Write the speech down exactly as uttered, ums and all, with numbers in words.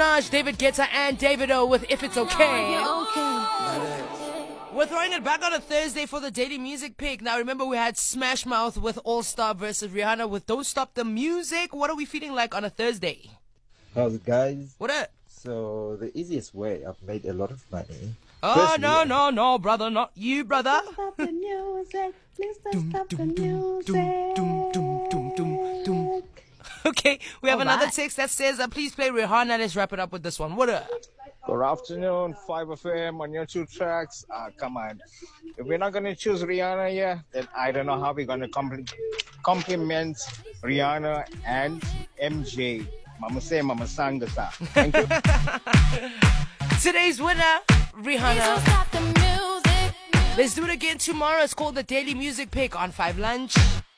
Minaj, David Guetta, and Davido with If It's Okay. We're throwing it back on a Thursday for the Daily Music Pick. Now remember, we had Smash Mouth with All Star versus Rihanna with Don't Stop the Music. What are we feeling like on a Thursday? How's it, guys? What up? So the easiest way I've made a lot of money. Oh, Firstly, no, no, no, brother, not you, brother. Stop the music. Please don't Doom, stop the doom, doom, music. doom, doom, doom, doom, doom, doom. Okay, we have All another right. text that says, uh, please play Rihanna. Let's wrap it up with this one. What up? Good afternoon, five F M on your two tracks. Ah, come on. If we're not going to choose Rihanna here, then I don't know how we're going to compl- compliment Rihanna and M J. Mama say, Mama sang the song. Thank you. Today's winner, Rihanna. Let's do it again tomorrow. It's called the Daily Music Pick on five Lunch.